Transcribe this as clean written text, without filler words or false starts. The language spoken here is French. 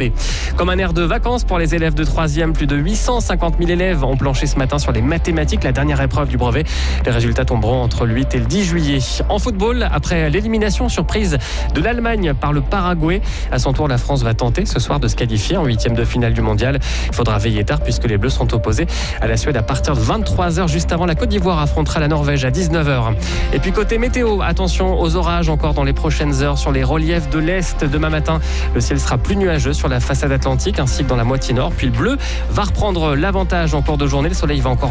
B. Comme un air de vacances pour les élèves de 3e, plus de 850 000 élèves ont planché ce matin sur les mathématiques, la dernière épreuve du brevet. Les résultats tomberont entre le 8 et le 10 juillet. En football, après l'élimination surprise de l'Allemagne par le Paraguay, à son tour, la France va tenter ce soir de se qualifier en 8e de finale du mondial. Il faudra veiller tard puisque les Bleus sont opposés à la Suède à partir de 23h, juste avant la Côte d'Ivoire affrontera la Norvège à 19h. Et puis côté météo, attention aux orages encore dans les prochaines heures sur les reliefs de l'Est. Demain matin, le ciel sera plus nuageux sur la façade atlantique ainsi que dans la moitié nord. Puis le bleu va reprendre l'avantage en cours de journée. Le soleil va encore